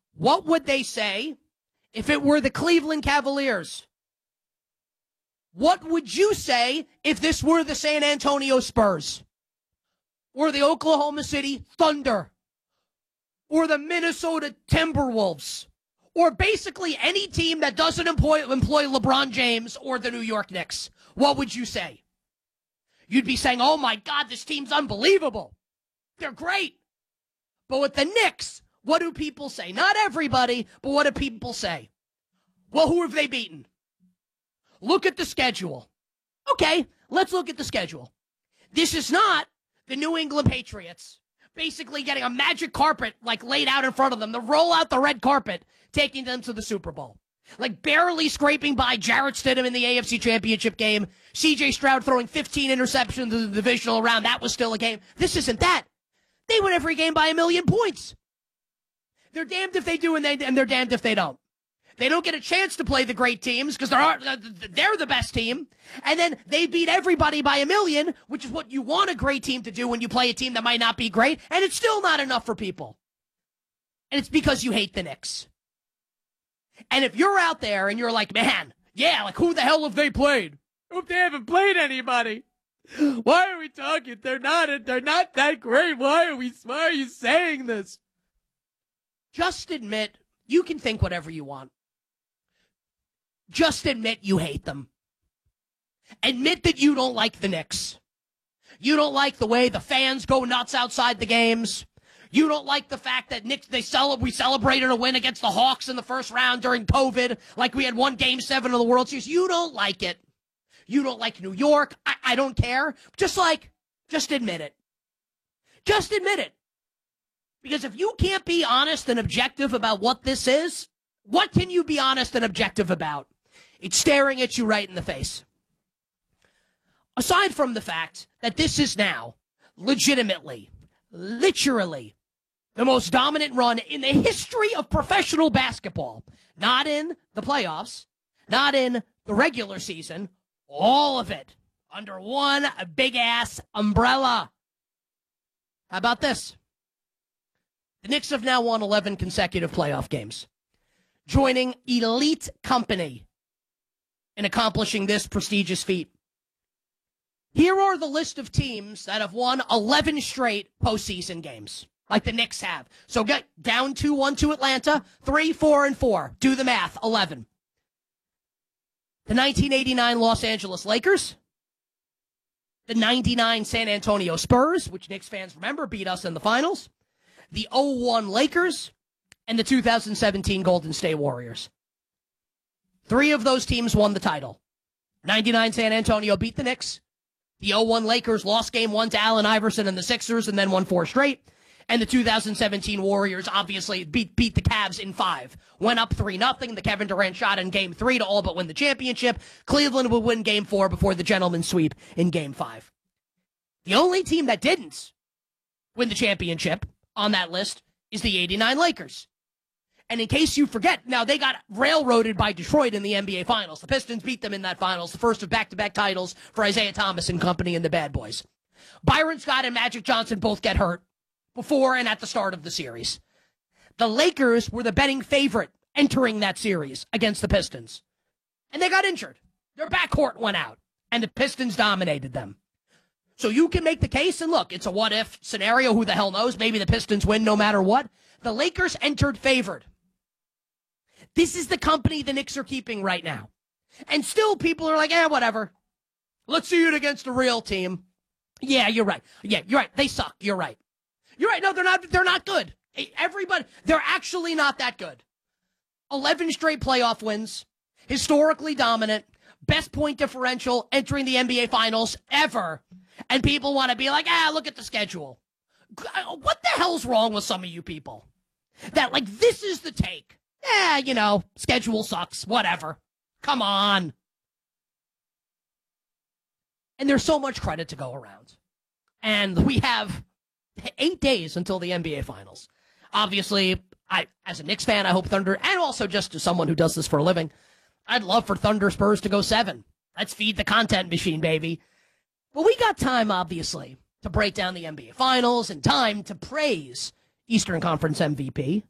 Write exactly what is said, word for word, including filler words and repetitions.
What would they say if it were the Cleveland Cavaliers? What would you say if this were the San Antonio Spurs? Or the Oklahoma City Thunder? Or the Minnesota Timberwolves? Or basically any team that doesn't employ, employ LeBron James or the New York Knicks? What would you say? You'd be saying, oh my God, this team's unbelievable. They're great. But with the Knicks, what do people say? Not everybody, but what do people say? Well, who have they beaten? Look at the schedule. Okay, let's look at the schedule. This is not the New England Patriots basically getting a magic carpet like laid out in front of them to roll out the red carpet, taking them to the Super Bowl. Like barely scraping by Jarrett Stidham in the A F C Championship game. C J Stroud throwing fifteen interceptions in the divisional round. That was still a game. This isn't that. They win every game by a million points. They're damned if they do and, they, and they're damned if they don't. They don't get a chance to play the great teams because they're, they're the best team. And then they beat everybody by a million, which is what you want a great team to do when you play a team that might not be great. And it's still not enough for people. And it's because you hate the Knicks. And if you're out there and you're like, man, yeah, like who the hell have they played? If they haven't played anybody. Why are we talking? They're not, they're not that great. Why are we, why are you saying this? Just admit, you can think whatever you want. Just admit you hate them. Admit that you don't like the Knicks. You don't like the way the fans go nuts outside the games. You don't like the fact that Knicks, they cel- we celebrated a win against the Hawks in the first round during COVID, like we had won Game seven of the World Series. You don't like it. You don't like New York. I, I don't care. Just like, just admit it. Just admit it. Because if you can't be honest and objective about what this is, what can you be honest and objective about? It's staring at you right in the face. Aside from the fact that this is now legitimately, literally, the most dominant run in the history of professional basketball. Not in the playoffs, not in the regular season, all of it under one big-ass umbrella. How about this? The Knicks have now won eleven consecutive playoff games, joining elite company in accomplishing this prestigious feat. Here are the list of teams that have won eleven straight postseason games, like the Knicks have. So get down two one to Atlanta, three, four, and four. Do the math, eleven. The nineteen eighty-nine Los Angeles Lakers, the ninety-nine San Antonio Spurs, which Knicks fans remember beat us in the finals, the oh one Lakers, and the two thousand seventeen Golden State Warriors. Three of those teams won the title. ninety-nine San Antonio beat the Knicks. The oh one Lakers lost game one to Allen Iverson and the Sixers and then won four straight. And the two thousand seventeen Warriors obviously beat beat the Cavs in five. Went up three nothing. The Kevin Durant shot in game three to all but win the championship. Cleveland would win game four before the gentleman's sweep in game five. The only team that didn't win the championship on that list is the eighty-nine Lakers. And in case you forget, now they got railroaded by Detroit in the N B A Finals. The Pistons beat them in that finals, the first of back-to-back titles for Isaiah Thomas and company and the Bad Boys. Byron Scott and Magic Johnson both get hurt before and at the start of the series. The Lakers were the betting favorite entering that series against the Pistons. And they got injured. Their backcourt went out, and the Pistons dominated them. So you can make the case, and look, it's a what-if scenario. Who the hell knows? Maybe the Pistons win no matter what. The Lakers entered favored. This is the company the Knicks are keeping right now. And still people are like, eh, whatever. Let's see it against a real team. Yeah, you're right. Yeah, you're right. They suck. You're right. You're right. No, they're not. They're not good. Everybody, they're actually not that good. eleven straight playoff wins. Historically dominant. Best point differential entering the N B A Finals ever. And people want to be like, ah, look at the schedule. What the hell's wrong with some of you people? That, like, this is the take. Yeah, you know, schedule sucks. Whatever. Come on. And there's so much credit to go around. And we have eight days until the N B A Finals. Obviously, I, as a Knicks fan, I hope Thunder, and also just as someone who does this for a living, I'd love for Thunder Spurs to go seven. Let's feed the content machine, baby. But we got time, obviously, to break down the N B A Finals and time to praise Eastern Conference M V P